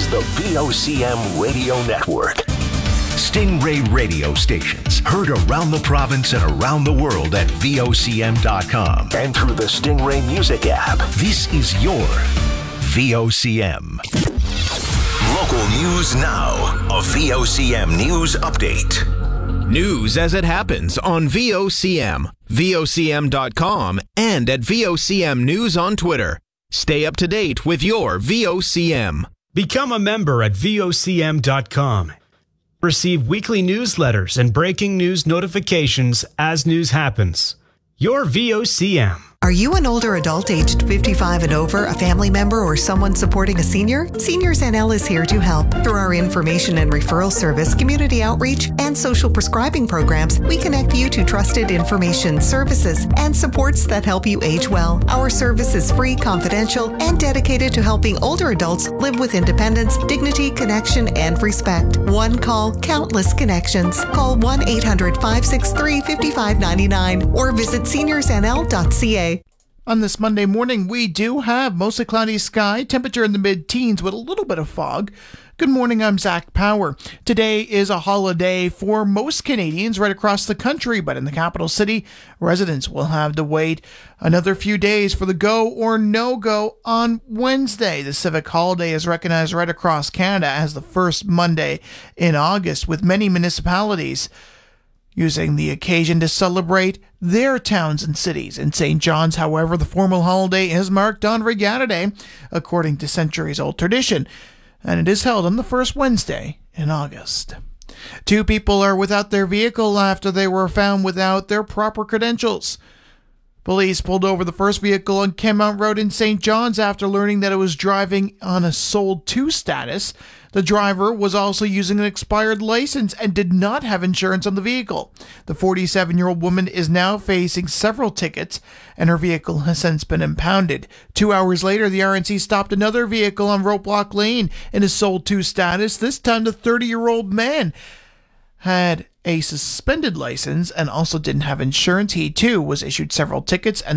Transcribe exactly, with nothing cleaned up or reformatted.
is the V O C M Radio Network. Stingray radio stations heard around the province and around the world at V O C M dot com and through the Stingray Music app. This is your V O C M. Local news now. A V O C M News Update. News as it happens on V O C M, V O C M dot com, and at V O C M News on Twitter. Stay up to date with your V O C M. Become a member at V O C M dot com. Receive weekly newsletters and breaking news notifications as news happens. Your V O C M. Are you an older adult aged fifty-five and over, a family member, or someone supporting a senior? Seniors N L is here to help. Through our information and referral service, community outreach, and social prescribing programs, we connect you to trusted information, services, and supports that help you age well. Our service is free, confidential, and dedicated to helping older adults live with independence, dignity, connection, and respect. One call, countless connections. Call one eight hundred, five six three, five five nine nine or visit seniors N L dot C A. On this Monday morning, we do have mostly cloudy sky, temperature in the mid-teens with a little bit of fog. Good morning, I'm Zach Power. Today is a holiday for most Canadians right across the country, but in the capital city, residents will have to wait another few days for the go or no-go on Wednesday. The civic holiday is recognized right across Canada as the first Monday in August, with many municipalities using the occasion to celebrate their towns and cities. In Saint John's, however, the formal holiday is marked on Regatta Day, according to centuries-old tradition, and it is held on the first Wednesday in August. Two people are without their vehicle after they were found without their proper credentials. Police pulled over the first vehicle on Kenmount Road in Saint John's after learning that it was driving on a sold to status. The driver was also using an expired license and did not have insurance on the vehicle. The forty-seven-year-old woman is now facing several tickets, and her vehicle has since been impounded. Two hours later, the R N C stopped another vehicle on Roadblock Lane in a sold to status. This time, the thirty-year-old man had a suspended license and also didn't have insurance. He, too, was issued several tickets and